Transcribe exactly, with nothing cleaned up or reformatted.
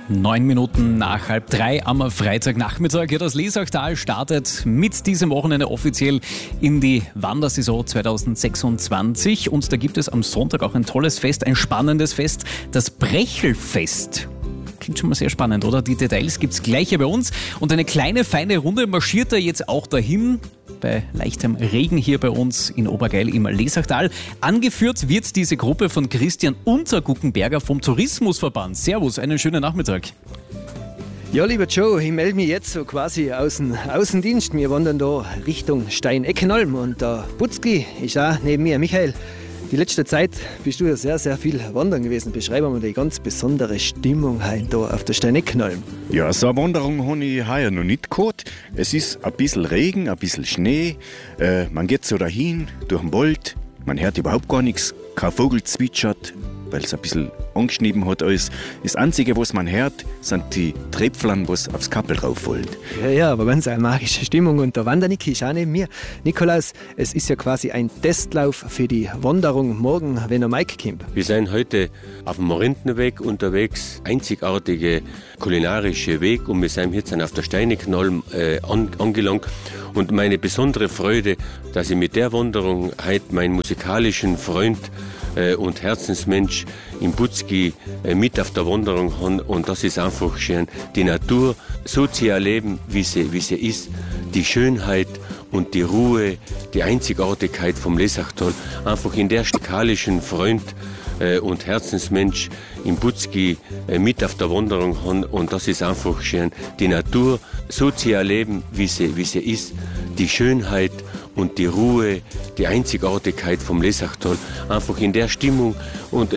Neun Minuten nach halb drei am Freitagnachmittag. Ja, das Lesachtal startet mit diesem Wochenende offiziell in die Wandersaison zwanzig sechsundzwanzig. Und da gibt es am Sonntag auch ein tolles Fest, ein spannendes Fest, das Brechelfest. Klingt schon mal sehr spannend, oder? Die Details gibt's gleich hier bei uns. Und eine kleine, feine Runde marschiert da jetzt auch dahin. Bei leichtem Regen hier bei uns in Obergeil im Lesachtal. Angeführt wird diese Gruppe von Christian Unterguckenberger vom Tourismusverband. Servus, einen schönen Nachmittag. Ja, lieber Joe, ich melde mich jetzt so quasi aus dem Außendienst. Wir wandern da Richtung Stein-Eckenalm und der Butzki ist auch neben mir. Michael, die letzte Zeit bist du ja sehr, sehr viel wandern gewesen. Beschreib mal die ganz besondere Stimmung heute da auf der Stein-Eckenalm. Ja, so eine Wanderung habe ich heuer noch nicht gehabt. Es ist ein bisschen Regen, ein bisschen Schnee. Äh, man geht so dahin, durch den Wald. Man hört überhaupt gar nichts. Kein Vogel zwitschert, weil es ein bisschen angeschnitten hat alles. Das Einzige, was man hört, sind die Tröpfchen, was aufs Kappel drauf fallen. Ja, ja, aber ganz eine magische Stimmung. Und der Wanderniki ist auch neben mir. Nikolaus, es ist ja quasi ein Testlauf für die Wanderung morgen, wenn der Mike kommt. Wir sind heute auf dem Morentnerweg unterwegs. Einzigartige kulinarische Weg. Und wir sind jetzt auf der Stein-Eckenalm äh, an, angelangt. Und meine besondere Freude, dass ich mit der Wanderung heute meinen musikalischen Freund und Herzensmensch im Butzki mit auf der Wanderung haben. Und das ist einfach schön. Die Natur so zu erleben, wie sie, wie sie ist. Die Schönheit und die Ruhe, die Einzigartigkeit vom Lesachtal. Einfach in der musikalischen Freund und Herzensmensch im Butzki mit auf der Wanderung haben. Und das ist einfach schön. Die Natur so zu erleben, wie sie, wie sie ist. Die Schönheit und die Ruhe, die Einzigartigkeit vom Lesachtal, einfach in der Stimmung und